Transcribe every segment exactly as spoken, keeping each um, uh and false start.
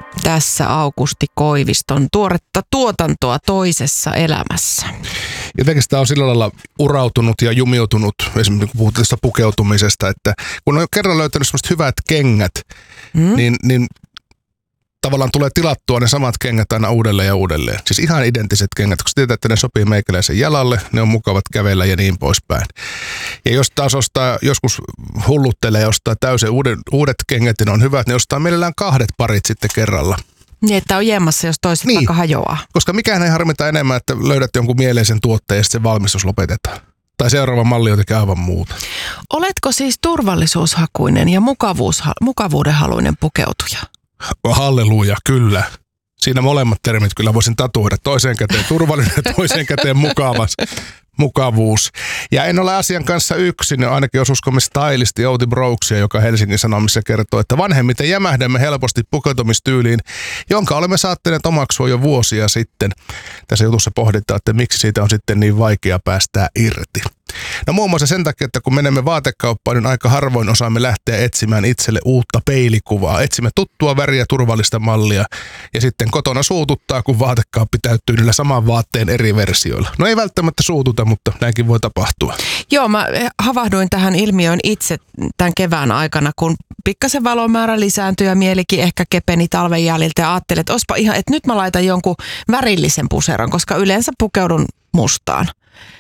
Tässä Aukusti Koiviston tuoretta tuotantoa toisessa elämässä. Jotenkin sitä on sillä lailla urautunut ja jumiutunut, esimerkiksi kun puhutaan tästä pukeutumisesta, että kun on kerran löytänyt sellaiset hyvät kengät, mm. niin, niin tavallaan tulee tilattua ne samat kengät aina uudelleen ja uudelleen. Siis ihan identtiset kengät, kun tietää, että ne sopii meikäläisen jalalle, ne on mukavat kävellä ja niin poispäin. Ja jos taas ostaa, joskus hulluttelee ja ostaa täysin uudet, uudet kengät ja ne on hyvät, niin ostaa mielellään kahdet parit sitten kerralla. Niin, että on jemmassa, jos toiset niin, vaikka hajoaa. Koska mikään ei harmita enemmän, että löydät jonkun mieleisen tuotteen ja sitten se valmistus lopetetaan. Tai seuraava malli jotenkin aivan muuta. Oletko siis turvallisuushakuinen ja mukavuus, mukavuudenhaluinen pukeutuja? Halleluja, kyllä. Siinä molemmat termit kyllä voisin tatuoida. Toiseen käteen turvallinen ja toiseen käteen mukavas. Mukavuus. Ja en ole asian kanssa yksin, ainakin jos uskomme stylisti Outi Brooksia, joka Helsingin Sanomissa kertoo, että vanhemmiten jämähdämme helposti pukeutumistyyliin, jonka olemme saattaneet omaksua jo vuosia sitten. Tässä jutussa pohditaan, että miksi siitä on sitten niin vaikea päästää irti. No muun muassa sen takia, että kun menemme vaatekauppaan, niin aika harvoin osaamme lähteä etsimään itselle uutta peilikuvaa. Etsimme tuttua väriä, turvallista mallia ja sitten kotona suututtaa, kun vaatekaappi täyttyy niillä saman vaatteen eri versioilla. No ei välttämättä suututa, mutta näinkin voi tapahtua. Joo, mä havahduin tähän ilmiöön itse tämän kevään aikana, kun pikkasen valomäärä lisääntyi ja mielikin ehkä kepeni talven jäljiltä ja ajattelin, että ospa ihan, että nyt mä laitan jonkun värillisen puseron, koska yleensä pukeudun mustaan.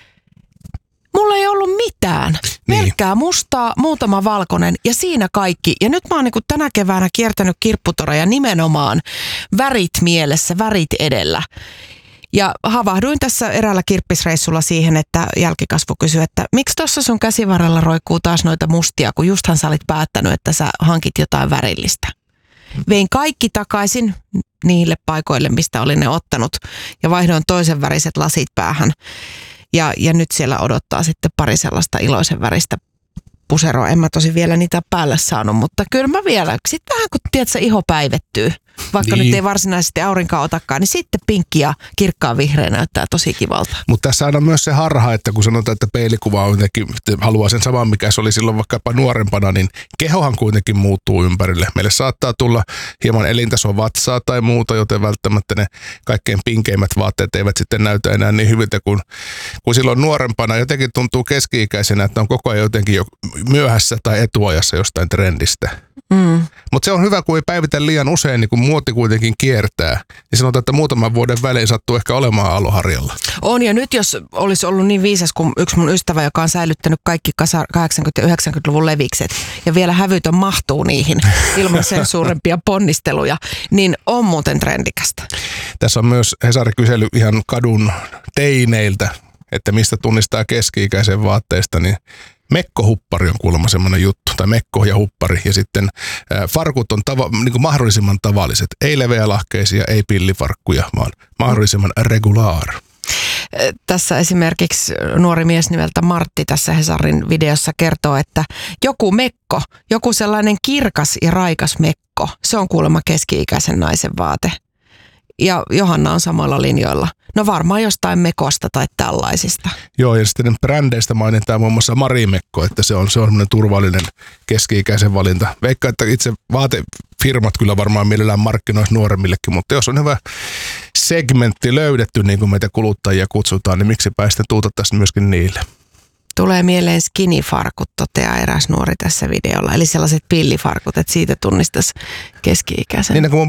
Mulla ei ollut mitään. Melkkää mustaa, muutama valkoinen ja siinä kaikki. Ja nyt mä oon niin kuin tänä keväänä kiertänyt kirpputoreja nimenomaan värit mielessä, värit edellä. Ja havahduin tässä eräällä kirppisreissulla siihen, että jälkikasvu kysyi, että miksi tuossa sun käsivarrella roikkuu taas noita mustia, kun justhan sä olit päättänyt, että sä hankit jotain värillistä. Vein kaikki takaisin niille paikoille, mistä olin ne ottanut ja vaihdoin toisen väriset lasit päähän. Ja, ja nyt siellä odottaa sitten pari sellaista iloisen väristä puseroa. En mä tosi vielä niitä päälle saanut, mutta kyllä mä vielä, sitten vähän kun tiedät, se iho päivettyy, vaikka niin. Nyt ei varsinaisesti aurinkaa otakaan, niin sitten pinkki ja kirkkaan vihreä näyttää tosi kivalta. Mutta tässä on myös se harha, että kun sanotaan, että peilikuva on jotenkin, haluaa sen saman, mikä se oli silloin vaikkapa nuorempana, niin kehohan kuitenkin muuttuu ympärille. Meille saattaa tulla hieman elintason vatsaa tai muuta, joten välttämättä ne kaikkein pinkeimmät vaatteet eivät sitten näytä enää niin hyviltä kuin, kuin silloin nuorempana. Jotenkin tuntuu keski-ikäisenä, että on koko ajan jotenkin jo myöhässä tai etuajassa jostain trendistä. Mm. Mutta se on hyvä, kun ei päivitä liian usein, niin kun muoti kuitenkin kiertää. Ja sanotaan, että muutaman vuoden välein sattuu ehkä olemaan aloharjalla. On, ja nyt jos olisi ollut niin viisas kuin yksi mun ystävä, joka on säilyttänyt kaikki kahdeksankymmentä- ja yhdeksänkymmentäluvun levikset, ja vielä hävytön mahtuu niihin ilman sen suurempia ponnisteluja, niin on muuten trendikästä. Tässä on myös Hesari kysely ihan kadun teineiltä, että mistä tunnistaa keski-ikäisen vaatteista, niin mekkohuppari on kuulemma semmoinen juttu, tai mekko ja huppari, ja sitten ää, farkut on tava, niin kuin mahdollisimman tavalliset, ei leveälahkeisia, ei pillifarkkuja, vaan mahdollisimman regulaar. Tässä esimerkiksi nuori mies nimeltä Martti tässä Hesarin videossa kertoo, että joku mekko, joku sellainen kirkas ja raikas mekko, se on kuulemma keski-ikäisen naisen vaate. Ja Johanna on samoilla linjoilla. No varmaan jostain mekosta tai tällaisista. Joo, ja sitten brändeistä mainitaan muun muassa Marimekko, että se on, se on semmoinen turvallinen keski-ikäisen valinta. Veikka, että itse vaatefirmat kyllä varmaan mielellään markkinoisi nuoremmillekin, mutta jos on hyvä segmentti löydetty, niin kuin meitä kuluttajia kutsutaan, niin miksipä sitten tuutettaisiin myöskin niille. Tulee mieleen skinny-farkut, toteaa eräs nuori tässä videolla. Eli sellaiset pillifarkut, että siitä tunnistaisi keski-ikäisen. Niin kun mun